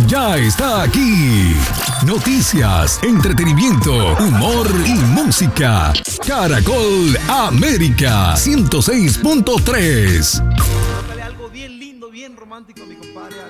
ya está aquí. Noticias, entretenimiento, humor y música. Caracol América 106.3. Algo bien lindo, bien romántico, mi compadre.